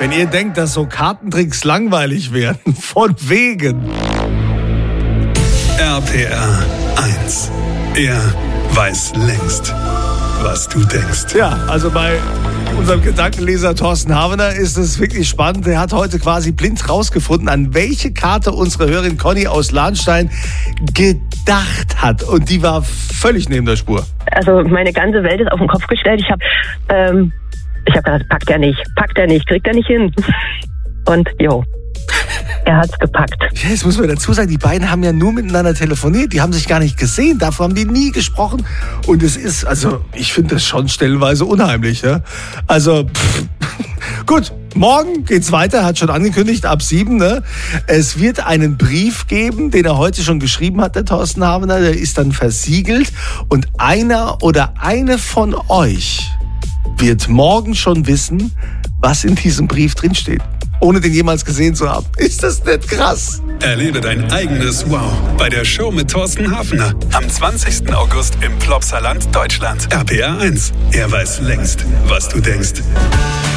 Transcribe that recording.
Wenn ihr denkt, dass so Kartentricks langweilig werden, von wegen. RPR 1. Er weiß längst, was du denkst. Ja, also bei unserem Gedankenleser Thorsten Havener ist es wirklich spannend. Er hat heute quasi blind rausgefunden, an welche Karte unsere Hörerin Conny aus Lahnstein gedacht hat. Und die war völlig neben der Spur. Also meine ganze Welt ist auf den Kopf gestellt. Ich habe gedacht, packt er nicht, kriegt er nicht hin. Und er hat's gepackt. Ja, jetzt muss man dazu sagen, die beiden haben ja nur miteinander telefoniert. Die haben sich gar nicht gesehen. Davor haben die nie gesprochen. Und es ist, ich finde das schon stellenweise unheimlich. Ja? Also, gut. Morgen geht's weiter, hat schon angekündigt, ab 7. Ne? Es wird einen Brief geben, den er heute schon geschrieben hat, der Thorsten Havener. Der ist dann versiegelt. Und einer oder eine von euch wird morgen schon wissen, was in diesem Brief drinsteht. Ohne den jemals gesehen zu haben. Ist das nicht krass? Erlebe dein eigenes Wow bei der Show mit Thorsten Hafner. Am 20. August im Plopsaland, Deutschland. RPR 1. Er weiß längst, was du denkst.